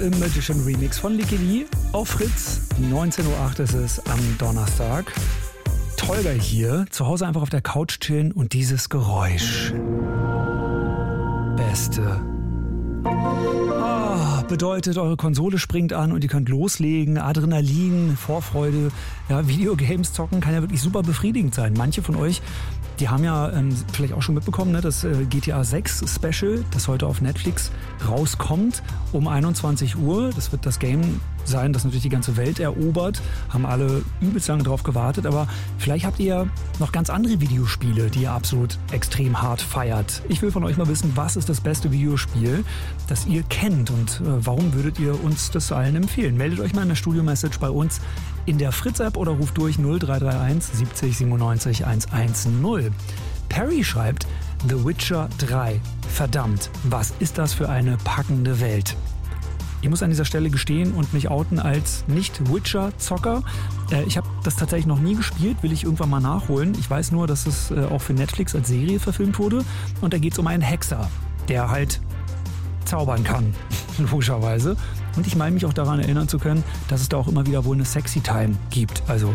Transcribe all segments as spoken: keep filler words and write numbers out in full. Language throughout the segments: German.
Magician Remix von Licky Lee auf Fritz. neunzehn Uhr acht ist es am Donnerstag. Tolga hier, zu Hause einfach auf der Couch chillen und dieses Geräusch. Beste. Ah, bedeutet, eure Konsole springt an und ihr könnt loslegen. Adrenalin, Vorfreude, ja, Videogames zocken kann ja wirklich super befriedigend sein. Manche von euch, die haben ja ähm, vielleicht auch schon mitbekommen, ne, das äh, G T A sechs Special, das heute auf Netflix rauskommt um einundzwanzig Uhr. Das wird das Game sein, das natürlich die ganze Welt erobert. Haben alle übelst lange drauf gewartet, aber vielleicht habt ihr noch ganz andere Videospiele, die ihr absolut extrem hart feiert. Ich will von euch mal wissen, was ist das beste Videospiel, das ihr kennt und äh, warum würdet ihr uns das allen empfehlen? Meldet euch mal in der Studio-Message bei uns in der Fritz-App oder ruft durch null drei drei eins siebzig siebenundneunzig hundertzehn. Perry schreibt, The Witcher drei. Verdammt, was ist das für eine packende Welt? Ich muss an dieser Stelle gestehen und mich outen als Nicht-Witcher-Zocker. Äh, ich habe das tatsächlich noch nie gespielt, will ich irgendwann mal nachholen. Ich weiß nur, dass es äh, auch für Netflix als Serie verfilmt wurde. Und da geht es um einen Hexer, der halt zaubern kann, logischerweise. Und ich meine mich auch daran erinnern zu können, dass es da auch immer wieder wohl eine Sexy-Time gibt. Also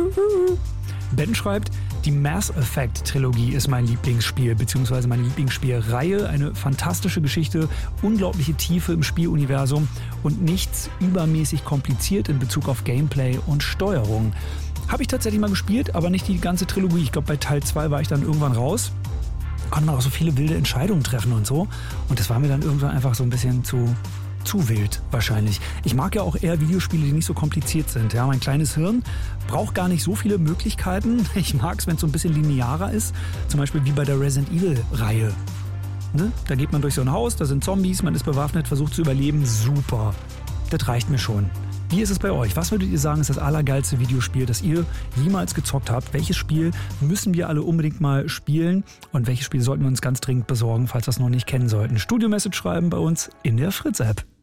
Ben schreibt, die Mass Effect Trilogie ist mein Lieblingsspiel, beziehungsweise meine Lieblingsspielreihe. Eine fantastische Geschichte, unglaubliche Tiefe im Spieluniversum und nichts übermäßig kompliziert in Bezug auf Gameplay und Steuerung. Habe ich tatsächlich mal gespielt, aber nicht die ganze Trilogie. Ich glaube, bei Teil zwei war ich dann irgendwann raus. Konnte man auch so viele wilde Entscheidungen treffen und so. Und das war mir dann irgendwann einfach so ein bisschen zu... zu wild wahrscheinlich. Ich mag ja auch eher Videospiele, die nicht so kompliziert sind. Ja, mein kleines Hirn braucht gar nicht so viele Möglichkeiten. Ich mag es, wenn es so ein bisschen linearer ist. Zum Beispiel wie bei der Resident Evil-Reihe. Ne? Da geht man durch so ein Haus, da sind Zombies, man ist bewaffnet, versucht zu überleben. Super. Das reicht mir schon. Wie ist es bei euch? Was würdet ihr sagen, ist das allergeilste Videospiel, das ihr jemals gezockt habt? Welches Spiel müssen wir alle unbedingt mal spielen? Und welches Spiel sollten wir uns ganz dringend besorgen, falls wir es noch nicht kennen sollten? Studio-Message schreiben bei uns in der Fritz-App.